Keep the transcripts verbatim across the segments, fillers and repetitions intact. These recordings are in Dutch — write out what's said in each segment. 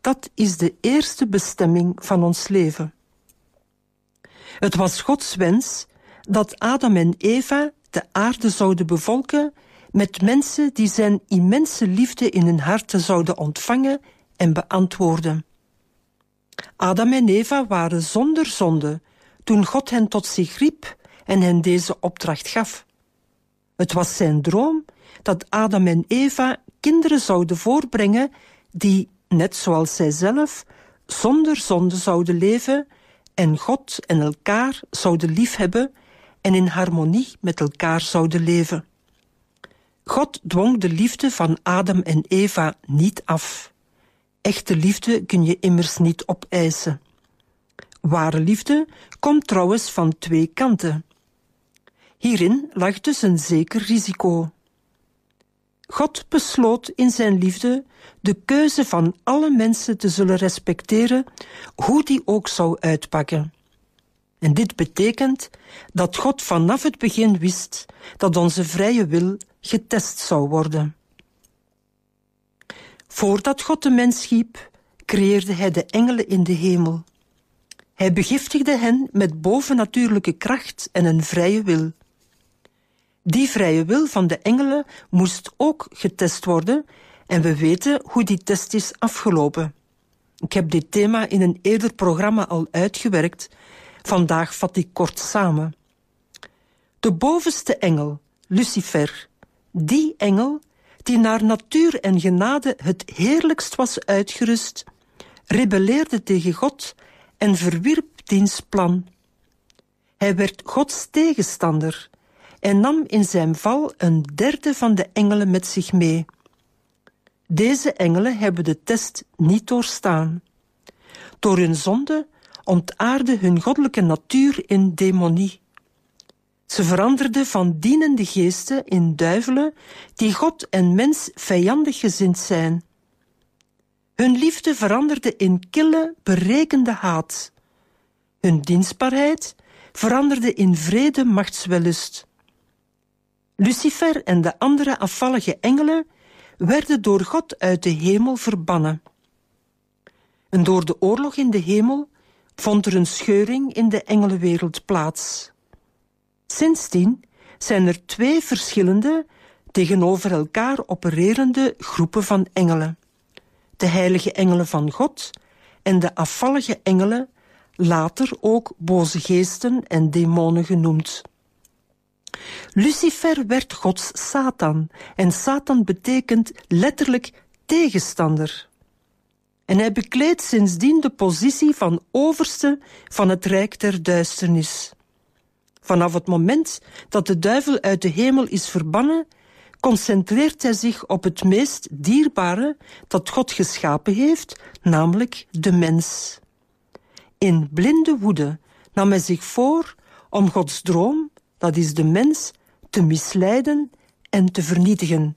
Dat is de eerste bestemming van ons leven. Het was Gods wens dat Adam en Eva de aarde zouden bevolken met mensen die zijn immense liefde in hun harten zouden ontvangen en beantwoorden. Adam en Eva waren zonder zonde toen God hen tot zich riep en hen deze opdracht gaf. Het was zijn droom dat Adam en Eva kinderen zouden voorbrengen die, net zoals zijzelf, zonder zonde zouden leven en God en elkaar zouden liefhebben en in harmonie met elkaar zouden leven. God dwong de liefde van Adam en Eva niet af. Echte liefde kun je immers niet opeisen. Ware liefde komt trouwens van twee kanten. Hierin lag dus een zeker risico. God besloot in zijn liefde de keuze van alle mensen te zullen respecteren, hoe die ook zou uitpakken. En dit betekent dat God vanaf het begin wist dat onze vrije wil getest zou worden. Voordat God de mens schiep, creëerde hij de engelen in de hemel. Hij begiftigde hen met bovennatuurlijke kracht en een vrije wil. Die vrije wil van de engelen moest ook getest worden en we weten hoe die test is afgelopen. Ik heb dit thema in een eerder programma al uitgewerkt. Vandaag vat ik kort samen. De bovenste engel, Lucifer, die engel die naar natuur en genade het heerlijkst was uitgerust, rebelleerde tegen God en verwierp diens plan. Hij werd Gods tegenstander en nam in zijn val een derde van de engelen met zich mee. Deze engelen hebben de test niet doorstaan. Door hun zonde ontaarde hun goddelijke natuur in demonie. Ze veranderden van dienende geesten in duivelen die God en mens vijandig gezind zijn. Hun liefde veranderde in kille, berekende haat. Hun dienstbaarheid veranderde in vrede machtswellust. Lucifer en de andere afvallige engelen werden door God uit de hemel verbannen. En door de oorlog in de hemel vond er een scheuring in de engelenwereld plaats. Sindsdien zijn er twee verschillende, tegenover elkaar opererende groepen van engelen. De heilige engelen van God en de afvallige engelen, later ook boze geesten en demonen genoemd. Lucifer werd Gods Satan en Satan betekent letterlijk tegenstander. En hij bekleedt sindsdien de positie van overste van het rijk der duisternis. Vanaf het moment dat de duivel uit de hemel is verbannen, concentreert hij zich op het meest dierbare dat God geschapen heeft, namelijk de mens. In blinde woede nam hij zich voor om Gods droom, dat is de mens, te misleiden en te vernietigen.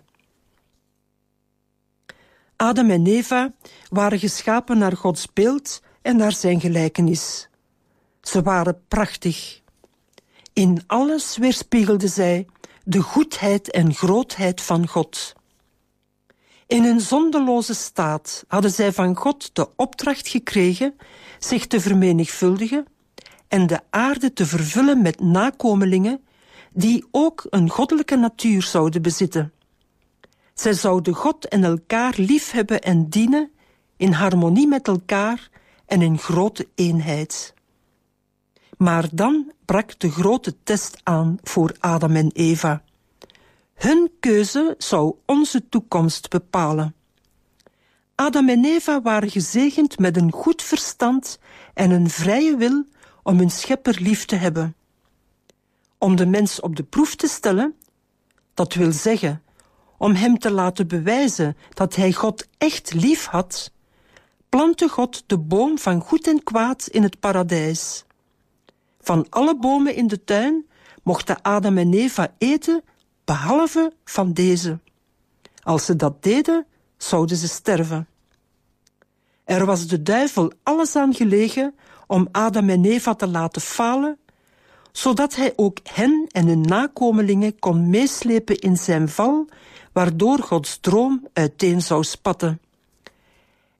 Adam en Eva waren geschapen naar Gods beeld en naar zijn gelijkenis. Ze waren prachtig. In alles weerspiegelden zij de goedheid en grootheid van God. In hun zondeloze staat hadden zij van God de opdracht gekregen zich te vermenigvuldigen en de aarde te vervullen met nakomelingen die ook een goddelijke natuur zouden bezitten. Zij zouden God en elkaar liefhebben en dienen in harmonie met elkaar en in grote eenheid. Maar dan brak de grote test aan voor Adam en Eva. Hun keuze zou onze toekomst bepalen. Adam en Eva waren gezegend met een goed verstand en een vrije wil om hun schepper lief te hebben. Om de mens op de proef te stellen, dat wil zeggen, om hem te laten bewijzen dat hij God echt lief had, plantte God de boom van goed en kwaad in het paradijs. Van alle bomen in de tuin mochten Adam en Eva eten, behalve van deze. Als ze dat deden, zouden ze sterven. Er was de duivel alles aan gelegen om Adam en Eva te laten falen, zodat hij ook hen en hun nakomelingen kon meeslepen in zijn val, waardoor Gods droom uiteen zou spatten.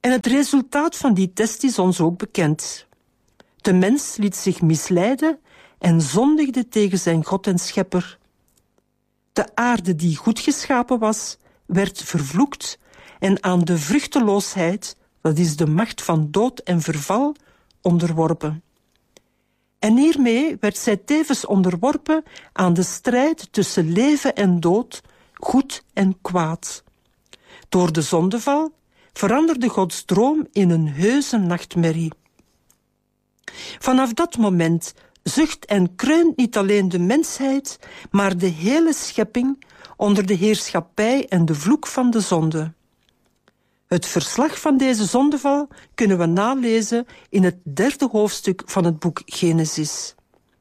En het resultaat van die test is ons ook bekend. De mens liet zich misleiden en zondigde tegen zijn God en Schepper. De aarde die goed geschapen was, werd vervloekt en aan de vruchteloosheid, dat is de macht van dood en verval, onderworpen. En hiermee werd zij tevens onderworpen aan de strijd tussen leven en dood, goed en kwaad. Door de zondeval veranderde Gods droom in een heuse nachtmerrie. Vanaf dat moment zucht en kreunt niet alleen de mensheid, maar de hele schepping onder de heerschappij en de vloek van de zonde. Het verslag van deze zondeval kunnen we nalezen in het derde hoofdstuk van het boek Genesis.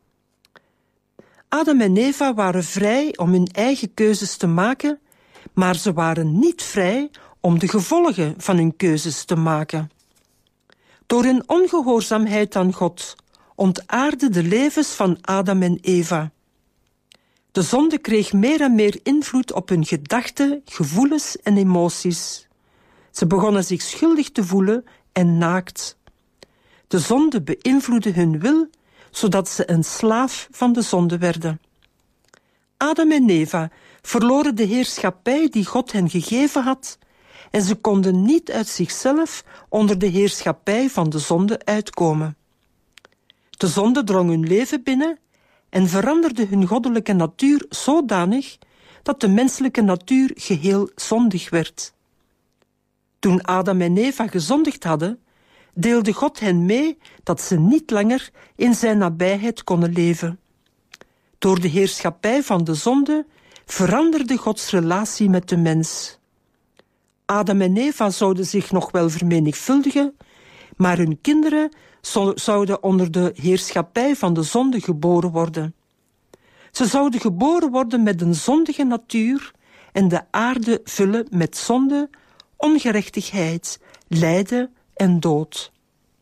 Adam en Eva waren vrij om hun eigen keuzes te maken, maar ze waren niet vrij om de gevolgen van hun keuzes te maken. Door hun ongehoorzaamheid aan God ontaarde de levens van Adam en Eva. De zonde kreeg meer en meer invloed op hun gedachten, gevoelens en emoties. Ze begonnen zich schuldig te voelen en naakt. De zonde beïnvloedde hun wil, zodat ze een slaaf van de zonde werden. Adam en Eva verloren de heerschappij die God hen gegeven had en ze konden niet uit zichzelf onder de heerschappij van de zonde uitkomen. De zonde drong hun leven binnen en veranderde hun goddelijke natuur zodanig dat de menselijke natuur geheel zondig werd. Toen Adam en Eva gezondigd hadden, deelde God hen mee dat ze niet langer in zijn nabijheid konden leven. Door de heerschappij van de zonde veranderde Gods relatie met de mens. Adam en Eva zouden zich nog wel vermenigvuldigen, maar hun kinderen zouden onder de heerschappij van de zonde geboren worden. Ze zouden geboren worden met een zondige natuur en de aarde vullen met zonde, ongerechtigheid, lijden en dood.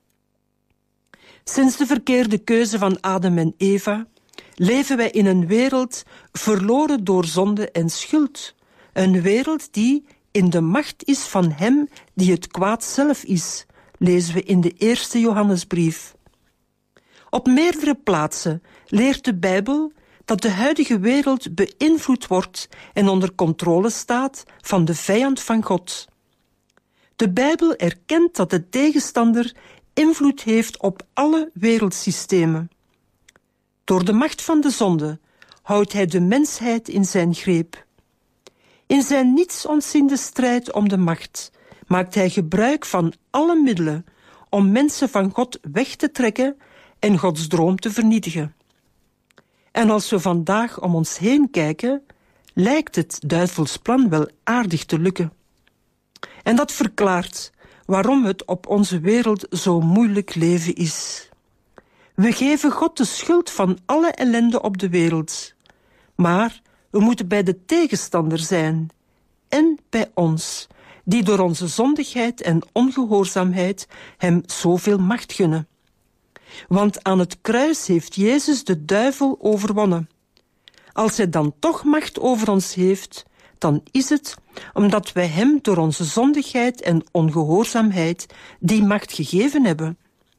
Sinds de verkeerde keuze van Adam en Eva leven wij in een wereld verloren door zonde en schuld. Een wereld die in de macht is van hem die het kwaad zelf is, lezen we in de eerste Johannesbrief. Op meerdere plaatsen leert de Bijbel dat de huidige wereld beïnvloed wordt en onder controle staat van de vijand van God. De Bijbel erkent dat de tegenstander invloed heeft op alle wereldsystemen. Door de macht van de zonde houdt hij de mensheid in zijn greep. In zijn niets ontziende strijd om de macht maakt hij gebruik van alle middelen om mensen van God weg te trekken en Gods droom te vernietigen. En als we vandaag om ons heen kijken, lijkt het duivels plan wel aardig te lukken. En dat verklaart waarom het op onze wereld zo moeilijk leven is. We geven God de schuld van alle ellende op de wereld. Maar we moeten bij de tegenstander zijn en bij ons, die door onze zondigheid en ongehoorzaamheid hem zoveel macht gunnen. Want aan het kruis heeft Jezus de duivel overwonnen. Als hij dan toch macht over ons heeft, dan is het omdat wij hem door onze zondigheid en ongehoorzaamheid die macht gegeven hebben.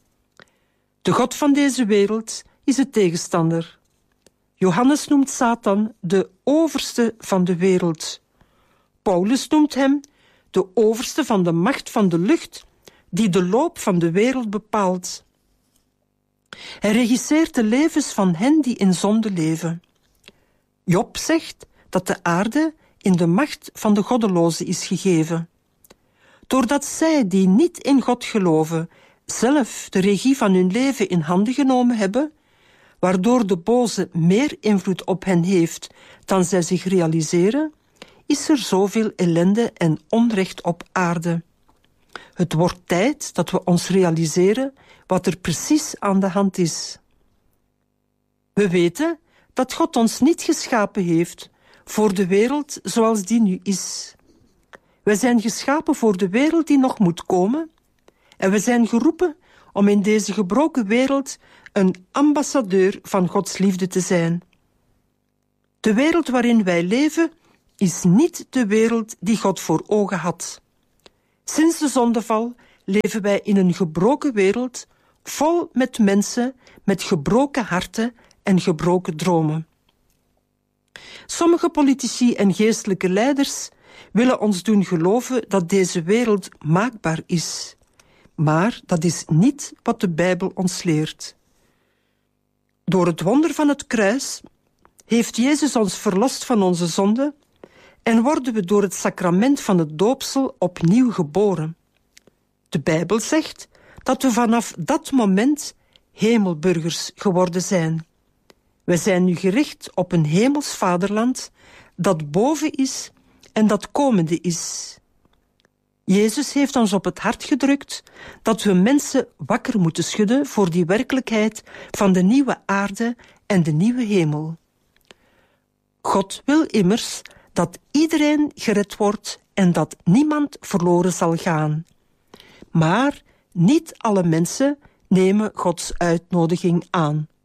De God van deze wereld is de tegenstander. Johannes noemt Satan de overste van de wereld. Paulus noemt hem de overste van de macht van de lucht, die de loop van de wereld bepaalt. Hij regisseert de levens van hen die in zonde leven. Job zegt dat de aarde in de macht van de goddelozen is gegeven. Doordat zij die niet in God geloven zelf de regie van hun leven in handen genomen hebben, waardoor de boze meer invloed op hen heeft dan zij zich realiseren, is er zoveel ellende en onrecht op aarde. Het wordt tijd dat we ons realiseren wat er precies aan de hand is. We weten dat God ons niet geschapen heeft voor de wereld zoals die nu is. We zijn geschapen voor de wereld die nog moet komen en we zijn geroepen om in deze gebroken wereld een ambassadeur van Gods liefde te zijn. De wereld waarin wij leven is niet de wereld die God voor ogen had. Sinds de zondeval leven wij in een gebroken wereld, vol met mensen met gebroken harten en gebroken dromen. Sommige politici en geestelijke leiders willen ons doen geloven dat deze wereld maakbaar is. Maar dat is niet wat de Bijbel ons leert. Door het wonder van het kruis heeft Jezus ons verlost van onze zonden en worden we door het sacrament van het doopsel opnieuw geboren. De Bijbel zegt dat we vanaf dat moment hemelburgers geworden zijn. We zijn nu gericht op een hemels vaderland dat boven is en dat komende is. Jezus heeft ons op het hart gedrukt dat we mensen wakker moeten schudden voor die werkelijkheid van de nieuwe aarde en de nieuwe hemel. God wil immers dat iedereen gered wordt en dat niemand verloren zal gaan. Maar niet alle mensen nemen Gods uitnodiging aan.